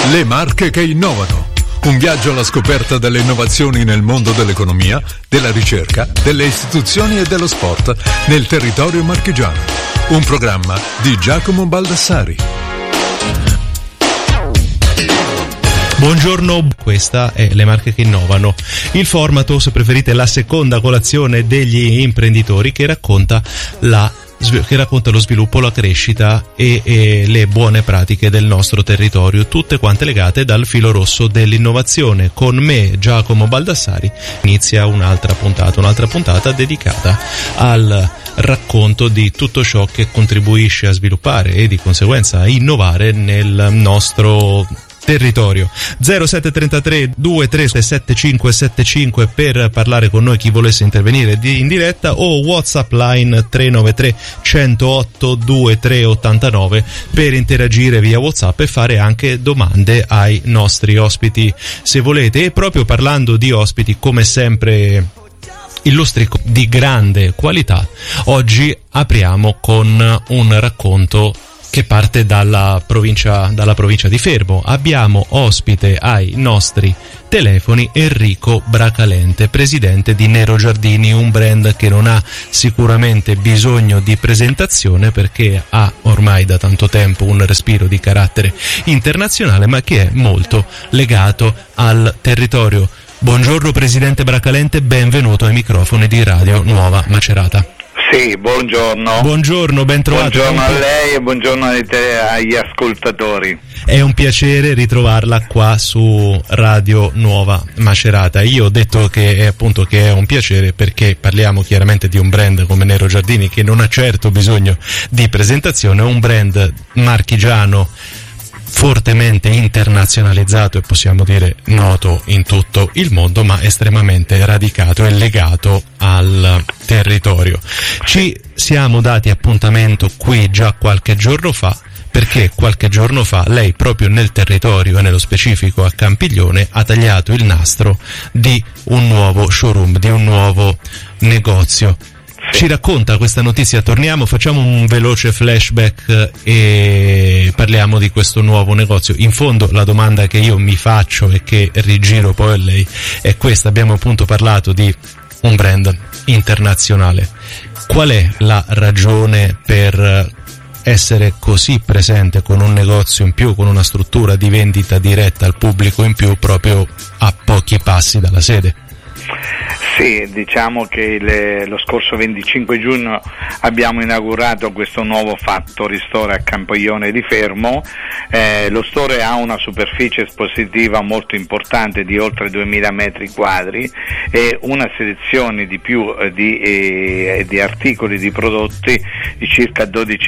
Le marche che innovano. Un viaggio alla scoperta delle innovazioni nel mondo dell'economia, della ricerca, delle istituzioni e dello sport nel territorio marchigiano. Un programma di Giacomo Baldassari. Buongiorno, questa è Le marche che innovano, il format, o se preferite la seconda colazione degli imprenditori che racconta lo sviluppo, la crescita e le buone pratiche del nostro territorio, tutte quante legate dal filo rosso dell'innovazione. Con me, Giacomo Baldassari, inizia un'altra puntata dedicata al racconto di tutto ciò che contribuisce a sviluppare e di conseguenza a innovare nel nostro territorio. 0733 237575 per parlare con noi chi volesse intervenire in diretta, o WhatsApp line 393 108 2389 per interagire via WhatsApp e fare anche domande ai nostri ospiti se volete. E proprio parlando di ospiti, come sempre illustri di grande qualità, oggi apriamo con un racconto che parte dalla provincia di Fermo. Abbiamo ospite ai nostri telefoni Enrico Bracalente, presidente di Nero Giardini, un brand che non ha sicuramente bisogno di presentazione perché ha ormai da tanto tempo un respiro di carattere internazionale, ma che è molto legato al territorio. Buongiorno presidente Bracalente, benvenuto ai microfoni di Radio Nuova Macerata. Sì, buongiorno. Buongiorno, ben trovato. Buongiorno a lei e buongiorno agli ascoltatori. È un piacere ritrovarla qua su Radio Nuova Macerata. Io ho detto che è un piacere perché parliamo chiaramente di un brand come Nero Giardini che non ha certo bisogno di presentazione, è un brand marchigiano fortemente internazionalizzato e possiamo dire noto in tutto il mondo, ma estremamente radicato e legato al territorio. Ci siamo dati appuntamento qui già qualche giorno fa, perché qualche giorno fa lei proprio nel territorio e nello specifico a Campiglione ha tagliato il nastro di un nuovo showroom, di un nuovo negozio. Ci racconta questa notizia, facciamo un veloce flashback e parliamo di questo nuovo negozio. In fondo la domanda che io mi faccio e che rigiro poi a lei è questa: abbiamo appunto parlato di un brand internazionale. Qual è la ragione per essere così presente con un negozio in più, con una struttura di vendita diretta al pubblico in più, proprio a pochi passi dalla sede? Sì, diciamo che lo scorso 25 giugno abbiamo inaugurato questo nuovo Factory Store a Campiglione di Fermo. Lo store ha una superficie espositiva molto importante di oltre 2000 metri quadri e una selezione di di articoli, di prodotti di circa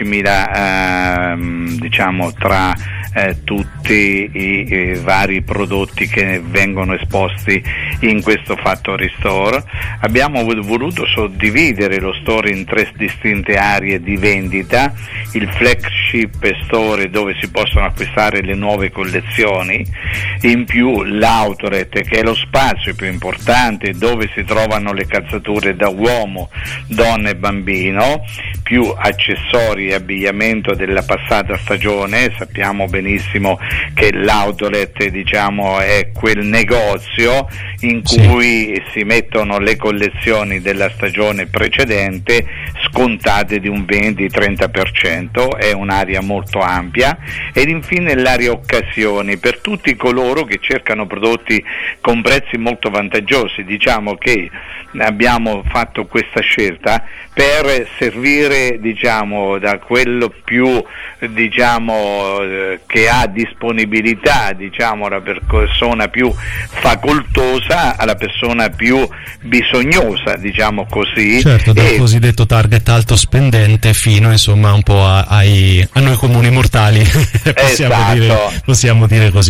12.000, diciamo tra tutti i vari prodotti che vengono esposti in questo Factory Store. Abbiamo voluto suddividere lo store in 3 distinte aree di vendita: il flagship store dove si possono acquistare le nuove collezioni, in più l'outlet che è lo spazio più importante dove si trovano le calzature da uomo, donna e bambino, più accessori e abbigliamento della passata stagione. Sappiamo benissimo che l'outlet, diciamo, è quel negozio in cui si mettono le collezioni della stagione precedente scontate di un 20-30%, è un'area molto ampia. Ed infine l'area occasioni per tutti coloro che cercano prodotti con prezzi molto vantaggiosi. Diciamo che abbiamo fatto questa scelta per servire, diciamo, da quello più, diciamo, che ha disponibilità, diciamo, la persona più facoltosa alla persona più bisognosa, diciamo così. Certo, dal cosiddetto target alto spendente fino, insomma, un po' a noi comuni mortali, possiamo dire così.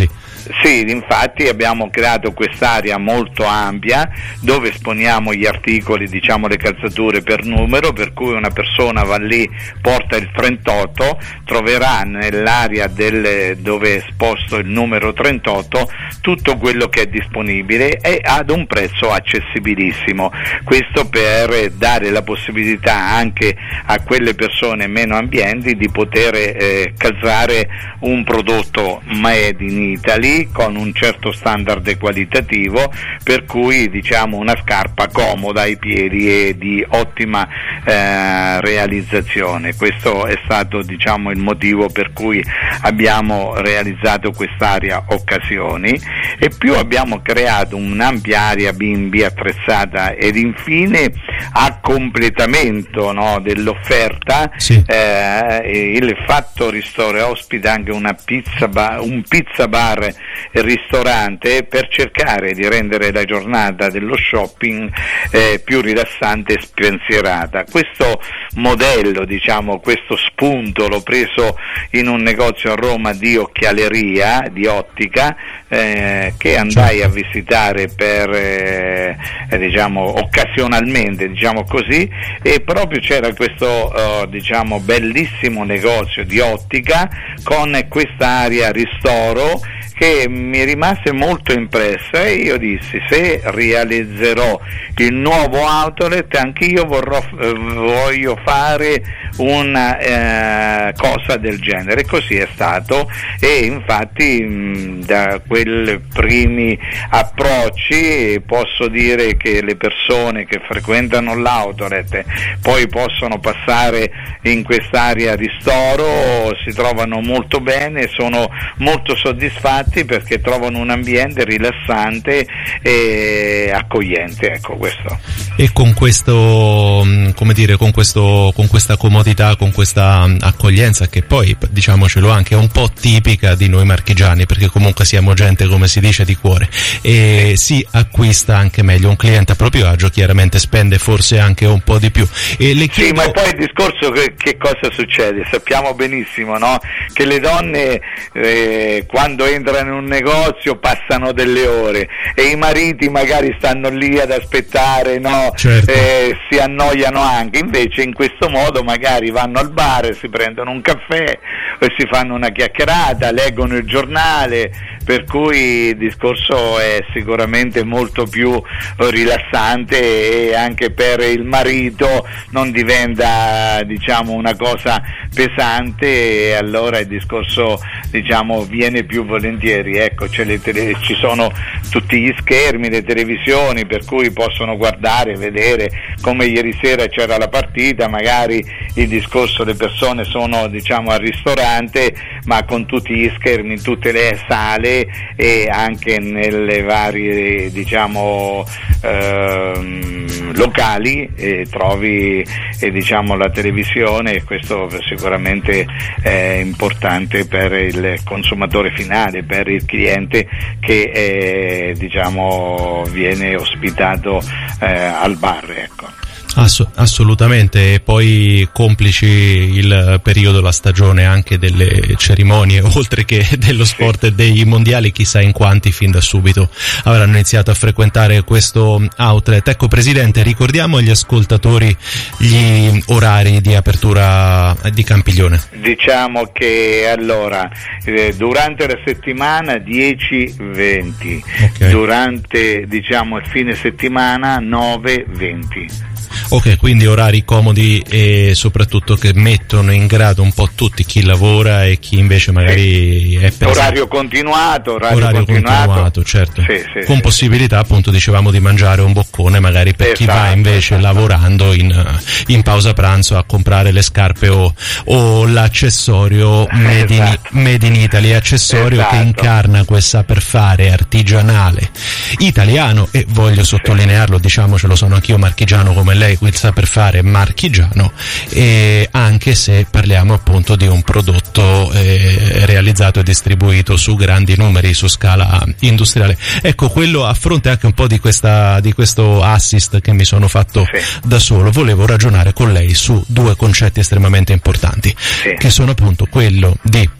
Sì, infatti abbiamo creato quest'area molto ampia dove esponiamo gli articoli, diciamo le calzature per numero, per cui una persona va lì, porta il 38, troverà nell'area dove è esposto il numero 38 tutto quello che è disponibile e ad un prezzo accessibilissimo. Questo per dare la possibilità anche a quelle persone meno ambienti di poter calzare un prodotto made in Italy con un certo standard qualitativo, per cui diciamo una scarpa comoda ai piedi e di ottima realizzazione. Questo è stato diciamo il motivo per cui abbiamo realizzato quest'area occasioni, e più abbiamo creato un'ampia area B&B attrezzata, ed infine a completamento, no, dell'offerta, sì. Il Factory Store ospita anche un pizza bar e ristorante per cercare di rendere la giornata dello shopping più rilassante e spensierata. Questo modello, diciamo, questo spunto l'ho preso in un negozio a Roma di occhialeria, di ottica, che andai a visitare per diciamo occasionalmente, diciamo così, e proprio c'era questo diciamo bellissimo negozio di ottica con questa area ristoro che mi rimase molto impressa, e io dissi: se realizzerò il nuovo outlet anch'io voglio fare una cosa del genere. E così è stato, e infatti da quei primi approcci posso dire che le persone che frequentano l'outlet poi possono passare in quest'area ristoro, si trovano molto bene, sono molto soddisfatti perché trovano un ambiente rilassante e accogliente, ecco questo. E con questo, come dire, con questa comodità, con questa accoglienza che poi, diciamocelo, anche è un po' tipica di noi marchigiani, perché comunque siamo gente, come si dice, di cuore, e si acquista anche meglio. Un cliente a proprio agio chiaramente spende forse anche un po' di più. E le chiedo... Sì, ma poi il discorso che cosa succede? Sappiamo benissimo, no? Che le donne quando entrano in un negozio passano delle ore, e i mariti magari stanno lì ad aspettare, no? Certo. Si annoiano anche. Invece in questo modo magari vanno al bar, si prendono un caffè e si fanno una chiacchierata, leggono il giornale, per cui il discorso è sicuramente molto più rilassante, e anche per il marito non diventa, diciamo, una cosa pesante, e allora il discorso, diciamo, viene più volentieri. Ecco, ci sono tutti gli schermi, le televisioni, per cui possono guardare, vedere, come ieri sera c'era la partita, magari il discorso, le persone sono, diciamo, al ristorante, ma con tutti gli schermi in tutte le sale e anche nelle varie, diciamo, locali, trovi diciamo la televisione, e questo sicuramente è importante per il consumatore finale, per il cliente che diciamo viene ospitato al bar, ecco. Assolutamente. E poi complici il periodo, la stagione anche delle cerimonie, oltre che dello sport e dei mondiali, chissà in quanti fin da subito avranno iniziato a frequentare questo outlet. Ecco, Presidente, ricordiamo agli ascoltatori gli orari di apertura di Campiglione. Diciamo che allora durante la settimana 10-20, okay. Durante, diciamo, il fine settimana 9-20. Ok, quindi orari comodi e soprattutto che mettono in grado un po' tutti, chi lavora e chi invece magari è pensato. Orario continuato, certo. Sì, con possibilità, appunto, dicevamo, di mangiare un boccone magari per chi va invece lavorando in pausa pranzo a comprare le scarpe o l'accessorio made in Italy, accessorio che incarna quel saper fare artigianale italiano, e voglio sottolinearlo, diciamocelo, sono anch'io marchigiano come lei, il saper fare marchigiano, e anche se parliamo appunto di un prodotto realizzato e distribuito su grandi numeri, su scala industriale. Ecco, quello, a fronte anche un po' di questo assist che mi sono fatto da solo, volevo ragionare con lei su due concetti estremamente importanti, che sono appunto quello di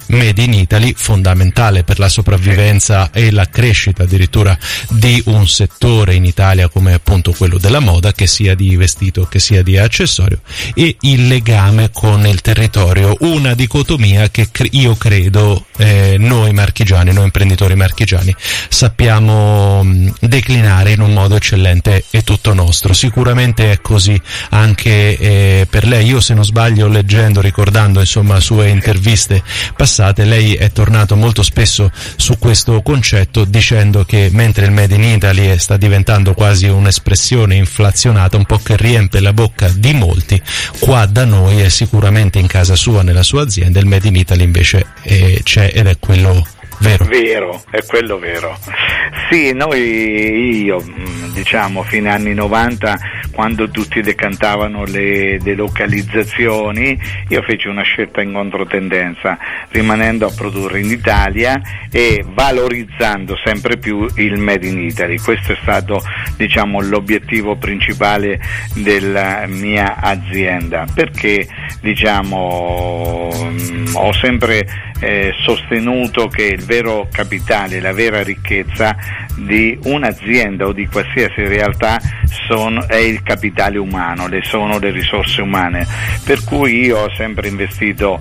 Made in Italy, fondamentale per la sopravvivenza e la crescita addirittura di un settore in Italia come appunto quello della moda, che sia di vestito che sia di accessorio, e il legame con il territorio, una dicotomia che io credo noi marchigiani, noi imprenditori marchigiani sappiamo declinare in un modo eccellente e tutto nostro. Sicuramente è così anche per lei. Io, se non sbaglio, leggendo, ricordando insomma sue interviste passate, lei è tornato molto spesso su questo concetto, dicendo che mentre il Made in Italy sta diventando quasi un'espressione inflazionata, un po' che riempie la bocca di molti, qua da noi e sicuramente in casa sua, nella sua azienda, il Made in Italy invece c'è ed è quello vero, è quello vero. Sì, io diciamo fine anni 90, quando tutti decantavano le delocalizzazioni, io feci una scelta in controtendenza, rimanendo a produrre in Italia e valorizzando sempre più il Made in Italy. Questo è stato, diciamo, l'obiettivo principale della mia azienda, perché diciamo ho sempre sostenuto che il vero capitale, la vera ricchezza di un'azienda o di qualsiasi realtà è il capitale umano, sono le risorse umane, per cui io ho sempre investito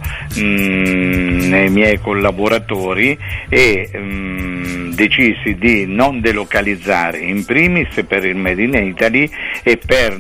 nei miei collaboratori e decisi di non delocalizzare, in primis per il Made in Italy e per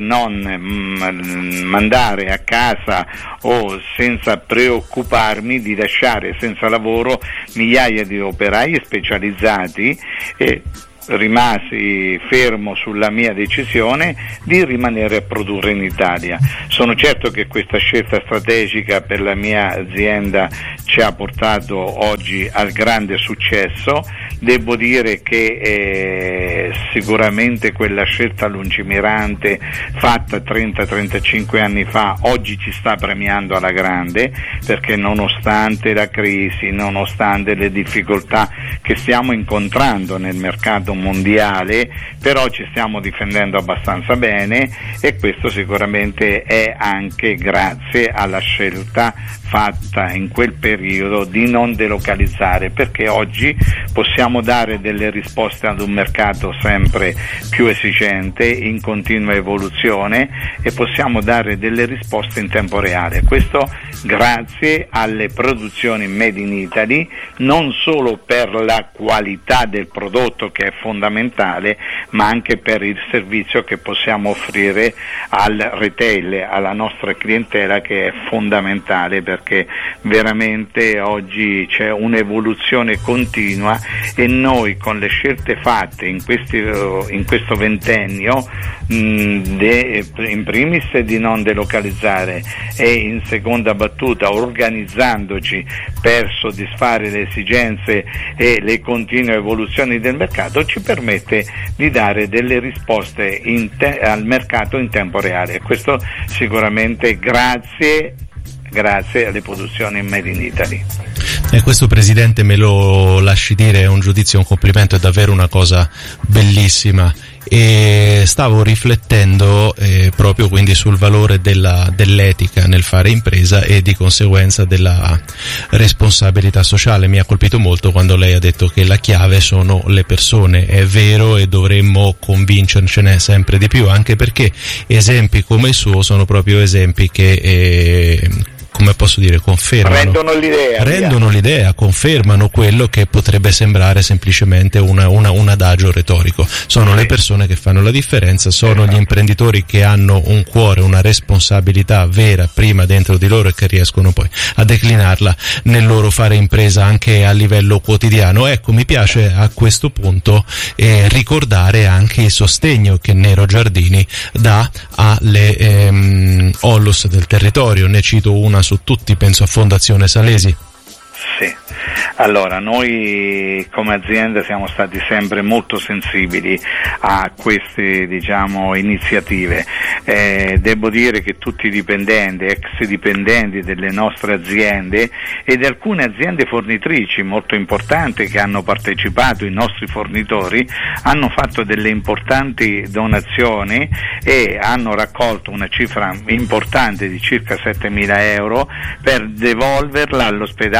non mandare a casa o senza preoccuparmi di lasciare senza lavoro migliaia di operai specializzati, e rimasi fermo sulla mia decisione di rimanere a produrre in Italia. Sono certo che questa scelta strategica per la mia azienda ci ha portato oggi al grande successo. Devo dire che sicuramente quella scelta lungimirante fatta 30-35 anni fa oggi ci sta premiando alla grande, perché nonostante la crisi, nonostante le difficoltà che stiamo incontrando nel mercato mondiale, però ci stiamo difendendo abbastanza bene, e questo sicuramente è anche grazie alla scelta fatta in quel periodo di non delocalizzare, perché oggi possiamo dare delle risposte ad un mercato sempre più esigente, in continua evoluzione, e possiamo dare delle risposte in tempo reale. Questo grazie alle produzioni Made in Italy, non solo per la qualità del prodotto, che è fondamentale, ma anche per il servizio che possiamo offrire al retail, alla nostra clientela, che è fondamentale, perché veramente oggi c'è un'evoluzione continua e noi, con le scelte fatte in questo ventennio, in primis di non delocalizzare e in seconda battuta organizzandoci per soddisfare le esigenze e le continue evoluzioni del mercato, ci permette di dare delle risposte al mercato in tempo reale. Questo sicuramente grazie alle produzioni Made in Italy. E questo, Presidente, me lo lasci dire, è un giudizio, un complimento, è davvero una cosa bellissima. E stavo riflettendo proprio quindi sul valore dell'etica nel fare impresa e di conseguenza della responsabilità sociale. Mi ha colpito molto quando lei ha detto che la chiave sono le persone. È vero, e dovremmo convincercene sempre di più, anche perché esempi come il suo sono proprio esempi che come posso dire, confermano, rendono l'idea, confermano quello che potrebbe sembrare semplicemente un adagio retorico. Sono le persone che fanno la differenza, sono gli imprenditori che hanno un cuore, una responsabilità vera prima dentro di loro e che riescono poi a declinarla nel loro fare impresa anche a livello quotidiano. Ecco, mi piace a questo punto ricordare anche il sostegno che Nero Giardini dà alle Onlus del territorio. Ne cito una su tutti, penso a Fondazione Salesi. Sì, allora noi come azienda siamo stati sempre molto sensibili a queste, diciamo, iniziative. Devo dire che tutti i dipendenti, ex dipendenti delle nostre aziende ed alcune aziende fornitrici molto importanti che hanno partecipato, i nostri fornitori, hanno fatto delle importanti donazioni e hanno raccolto una cifra importante di circa 7.000 euro per devolverla all'ospedale pediatrico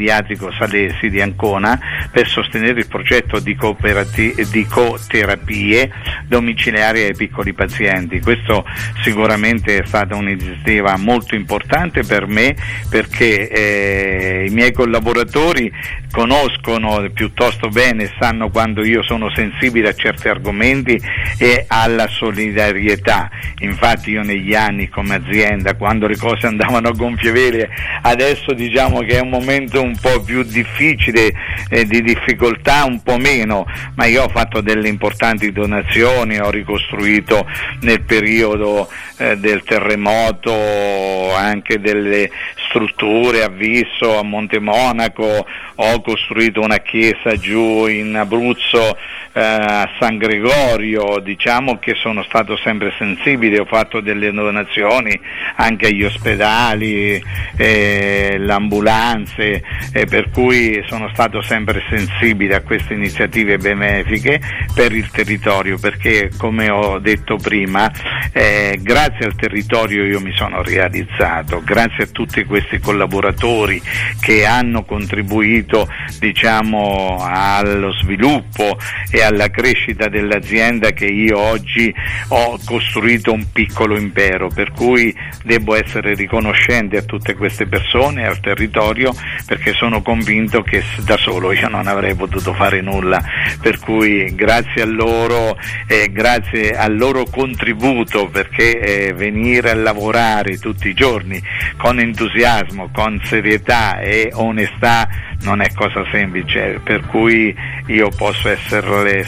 pediatrico Salesi di Ancona per sostenere il progetto di coterapie domiciliari ai piccoli pazienti. Questo sicuramente è stata un'iniziativa molto importante per me, perché i miei collaboratori conoscono piuttosto bene, sanno quando io sono sensibile a certi argomenti e alla solidarietà. Infatti io negli anni come azienda, quando le cose andavano a gonfie vele, adesso diciamo che è un momento un po' più difficile, di difficoltà un po' meno, ma io ho fatto delle importanti donazioni, ho ricostruito nel periodo del terremoto anche delle strutture a Visso, a Montemonaco, ho costruito una chiesa giù in Abruzzo, a San Gregorio. Diciamo che sono stato sempre sensibile, ho fatto delle donazioni anche agli ospedali, le ambulanze, per cui sono stato sempre sensibile a queste iniziative benefiche per il territorio, perché come ho detto prima, grazie al territorio io mi sono realizzato, grazie a tutti questi collaboratori che hanno contribuito, diciamo, allo sviluppo e alla crescita dell'azienda, che io oggi ho costruito un piccolo impero, per cui devo essere riconoscente a tutte queste persone, al territorio, perché sono convinto che da solo io non avrei potuto fare nulla, per cui grazie a loro e grazie al loro contributo, perché venire a lavorare tutti i giorni con entusiasmo, con serietà e onestà non è cosa semplice, per cui io posso essere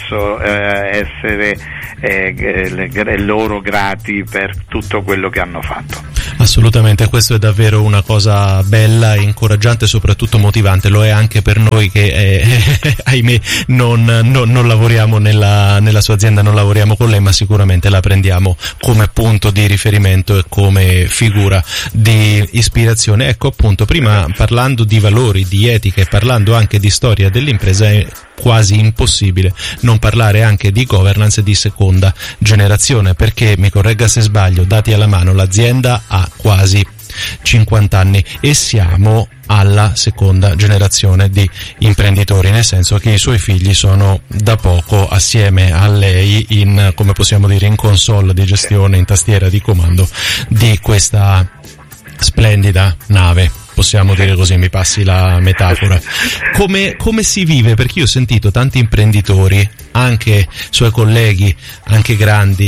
loro grati per tutto quello che hanno fatto. Assolutamente, questo è davvero una cosa bella, incoraggiante e soprattutto motivante. Lo è anche per noi che ahimè non lavoriamo nella sua azienda, non lavoriamo con lei, ma sicuramente la prendiamo come punto di riferimento e come figura di ispirazione. Ecco, appunto, prima parlando di valori, di etica e parlando anche di storia dell'impresa, è quasi impossibile non parlare anche di governance di seconda generazione, perché, mi corregga se sbaglio, dati alla mano, l'azienda ha quasi 50 anni e siamo alla seconda generazione di imprenditori, nel senso che i suoi figli sono da poco assieme a lei in, come possiamo dire, in console di gestione, in tastiera di comando di questa splendida nave. Possiamo dire così, mi passi la metafora. Come si vive? Perché io ho sentito tanti imprenditori, anche suoi colleghi, anche grandi,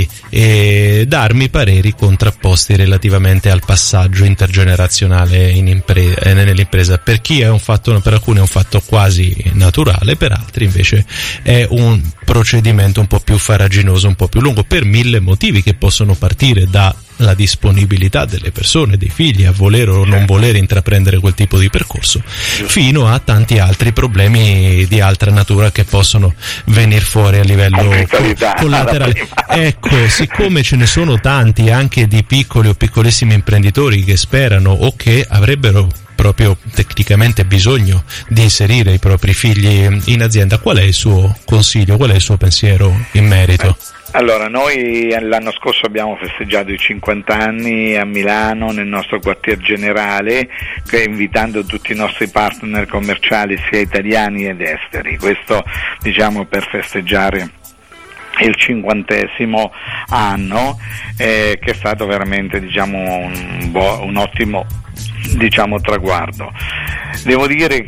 darmi pareri contrapposti relativamente al passaggio intergenerazionale nell'impresa. Per chi è un fatto, per alcuni è un fatto quasi naturale, per altri invece è un procedimento un po' più farraginoso, un po' più lungo, per 1000 motivi che possono partire dalla disponibilità delle persone, dei figli, a volere o non volere intraprendere quel tipo di percorso, fino a tanti altri problemi di altra natura che possono venire fuori a livello collaterale. Ecco, siccome ce ne sono tanti anche di piccoli o piccolissimi imprenditori che sperano o che avrebbero proprio tecnicamente bisogno di inserire i propri figli in azienda, qual è il suo consiglio, qual è il suo pensiero in merito? Allora, noi l'anno scorso abbiamo festeggiato i 50 anni a Milano nel nostro quartier generale, invitando tutti i nostri partner commerciali sia italiani ed esteri. Questo, diciamo, per festeggiare il 50° anno, che è stato veramente, diciamo, un ottimo, diciamo, traguardo. Devo dire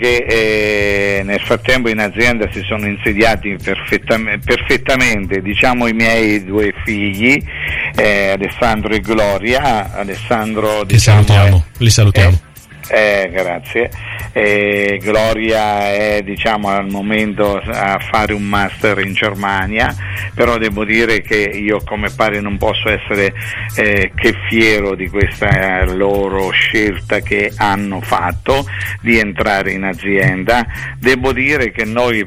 che nel frattempo in azienda si sono insediati perfettamente, diciamo, i miei 2 figli, Alessandro e Gloria. Alessandro, diciamo, li salutiamo. Grazie. Gloria è, diciamo, al momento a fare un master in Germania, però devo dire che io come padre non posso essere che fiero di questa loro scelta che hanno fatto di entrare in azienda. Devo dire che noi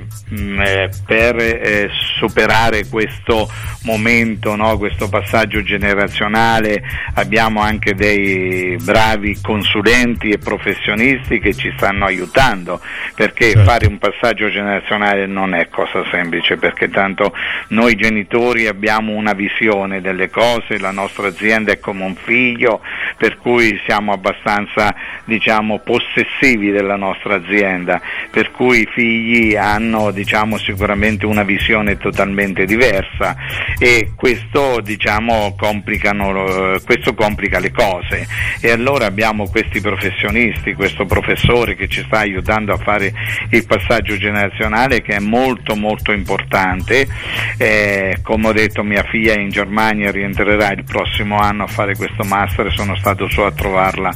per superare questo momento, no, questo passaggio generazionale, abbiamo anche dei bravi consulenti e professionisti che ci stanno aiutando, perché fare un passaggio generazionale non è cosa semplice, perché tanto noi genitori abbiamo una visione delle cose, la nostra azienda è come un figlio, per cui siamo abbastanza, diciamo, possessivi della nostra azienda, per cui i figli hanno, diciamo, sicuramente una visione totalmente diversa, e questo, diciamo, complica le cose. E allora abbiamo questi professionisti, questo professore che ci sta aiutando a fare il passaggio generazionale, che è molto molto importante. Come ho detto, mia figlia in Germania rientrerà il prossimo anno a fare questo master, sono stato su a trovarla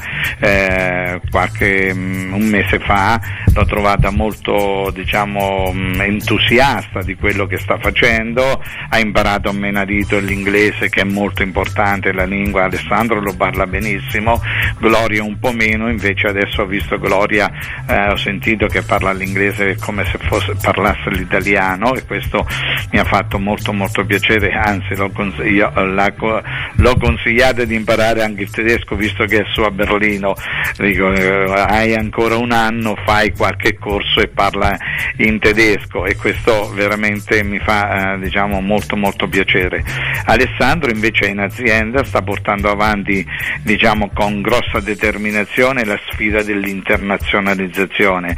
un mese fa, l'ho trovata molto, diciamo, entusiasta di quello che sta facendo, ha imparato a menadito l'inglese, che è molto importante, la lingua. Alessandro lo parla benissimo, Gloria un po' meno, invece adesso ho visto Gloria, ho sentito che parla l'inglese come se parlasse l'italiano, e questo mi ha fatto molto molto piacere, anzi l'ho consigliato di imparare anche il tedesco, visto che è su a Berlino. Dico, hai ancora un anno, fai qualche corso e parla in tedesco, e questo veramente mi fa diciamo molto molto piacere. Alessandro invece è in azienda, sta portando avanti, diciamo, con grossa determinazione la sfida dell'internazionalizzazione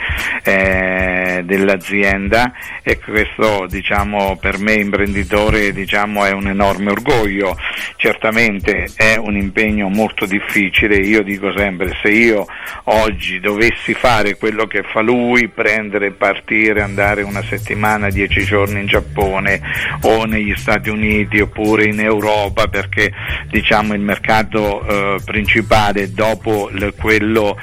dell'azienda, e questo, diciamo, per me imprenditore, diciamo, è un enorme orgoglio. Certamente è un impegno molto difficile, io dico sempre, se io oggi dovessi fare quello che fa lui, prendere, partire, andare una settimana, 10 giorni in Giappone o negli Stati Uniti oppure in Europa, perché, diciamo, il mercato principale dopo quello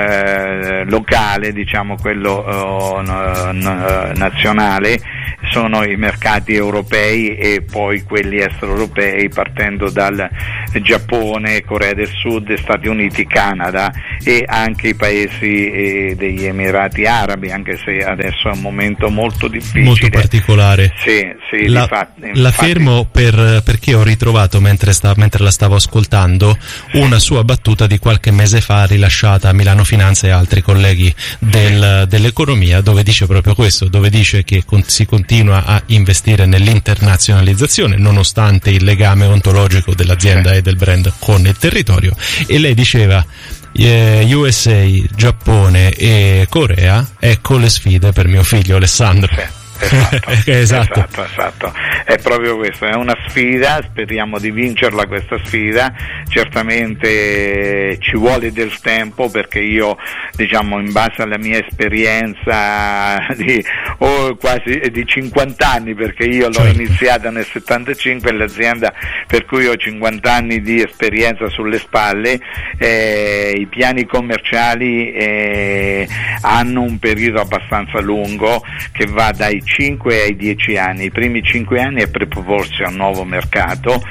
locale, diciamo quello nazionale, sono i mercati europei e poi quelli extraeuropei, partendo dal Giappone, Corea del Sud, Stati Uniti, Canada e anche i paesi degli Emirati Arabi, anche se adesso è un momento molto difficile, molto particolare. Sì, la fermo perché ho ritrovato mentre la stavo ascoltando una sua battuta di qualche mese fa rilasciata a Milano Finanza e altri colleghi dell'economia, dove dice proprio questo, dove dice che si continua a investire nell'internazionalizzazione nonostante il legame ontologico dell'azienda e del brand con il territorio, e lei diceva USA, Giappone e Corea, ecco le sfide per mio figlio Alessandro. Esatto. È proprio questo, è una sfida, speriamo di vincerla questa sfida. Certamente ci vuole del tempo, perché io, diciamo, in base alla mia esperienza quasi di 50 anni, perché io l'ho iniziata nel 75 l'azienda, per cui ho 50 anni di esperienza sulle spalle. I piani commerciali hanno un periodo abbastanza lungo, che va dai 5 ai 10 anni. I primi 5 anni è per proporsi a un nuovo mercato,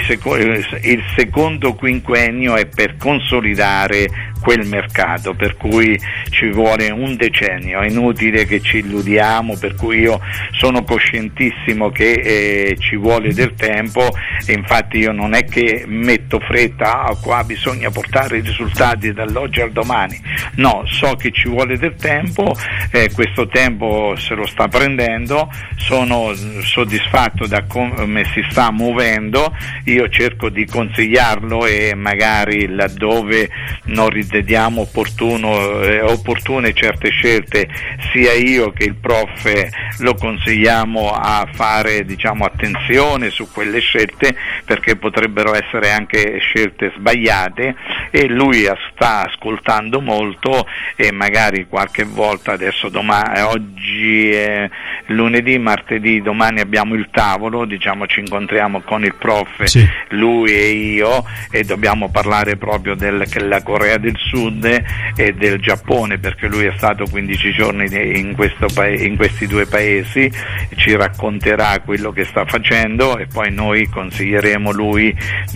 il secondo quinquennio è per consolidare quel mercato, per cui ci vuole un decennio, è inutile che ci illudiamo, per cui io sono coscientissimo che ci vuole del tempo, e infatti io non è che metto fretta, qua bisogna portare i risultati dall'oggi al domani, no, so che ci vuole del tempo, questo tempo se lo sta prendendo, sono soddisfatto da come si sta muovendo, io cerco di consigliarlo, e magari laddove non riteniamo opportune certe scelte, sia io che il prof lo consigliamo a fare, diciamo, attenzione su quelle scelte, perché potrebbero essere anche scelte sbagliate, e lui sta ascoltando molto, e magari qualche volta, adesso oggi è lunedì, martedì, domani abbiamo il tavolo, diciamo, ci incontriamo con il prof, sì, lui e io, e dobbiamo parlare proprio della Corea del Sud e del Giappone, perché lui è stato 15 giorni in questi due paesi, ci racconterà quello che sta facendo, e poi noi consiglieremo lui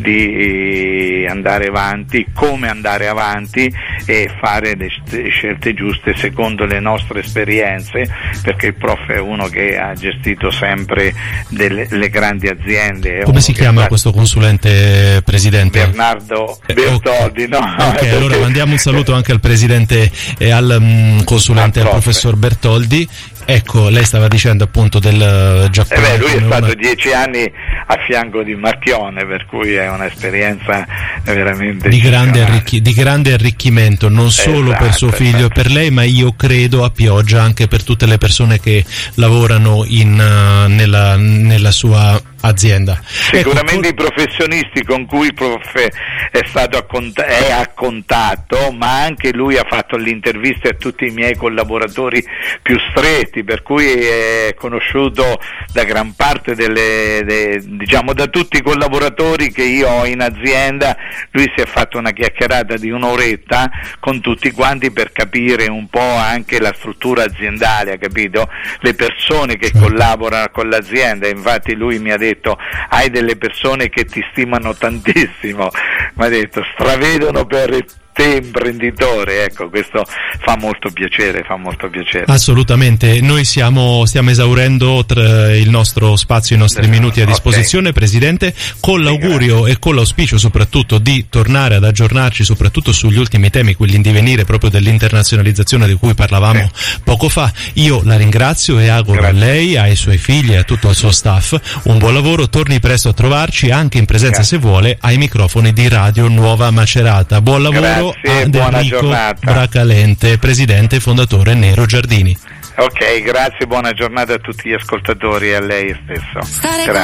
di andare avanti, come andare avanti e fare le scelte giuste secondo le nostre esperienze, perché il prof è uno uno che ha gestito sempre le grandi aziende. Come si chiama questo consulente, presidente? Bernardo Bertoldi, no? Ok, allora mandiamo un saluto anche al presidente e al consulente, al professor Bertoldi. Ecco, lei stava dicendo appunto del Giappone. Lui è stato 10 anni a fianco di Marchionne, per cui è un'esperienza veramente di grande arricchimento, non solo per suo figlio e per lei, ma io credo a pioggia anche per tutte le persone che lavorano nella sua azienda. Sicuramente i professionisti con cui il prof è stato a contatto, ma anche lui ha fatto le interviste a tutti i miei collaboratori più stretti, per cui è conosciuto da gran parte diciamo da tutti i collaboratori che io ho in azienda. Lui si è fatto una chiacchierata di un'oretta con tutti quanti per capire un po' anche la struttura aziendale, ha capito? Le persone che collaborano con l'azienda. Infatti lui mi ha detto: hai delle persone che ti stimano tantissimo, mi ha detto, stravedono per te imprenditore. Ecco, questo fa molto piacere. Assolutamente. Noi stiamo esaurendo il nostro spazio, i nostri minuti a disposizione, Presidente, con l'augurio e con l'auspicio soprattutto di tornare ad aggiornarci soprattutto sugli ultimi temi, quelli in divenire proprio dell'internazionalizzazione di cui parlavamo poco fa. Io la ringrazio e auguro a lei, ai suoi figli e a tutto il suo staff un buon lavoro. Torni presto a trovarci, anche in presenza se vuole, ai microfoni di Radio Nuova Macerata. Buon lavoro. Ad Enrico Bracalente, presidente e fondatore Nero Giardini. Ok, grazie, buona giornata a tutti gli ascoltatori e a lei stesso. Grazie.